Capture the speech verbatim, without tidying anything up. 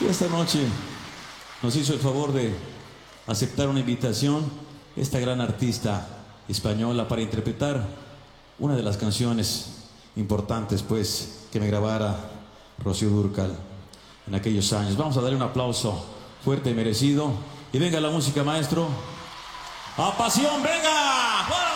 Y esta noche nos hizo el favor de aceptar una invitación esta gran artista española para interpretar una de las canciones importantes pues que me grabara Rocío Dúrcal en aquellos años. Vamos a darle un aplauso fuerte y merecido. Y venga la música, maestro. ¡A pasión, venga! ¡Fuera!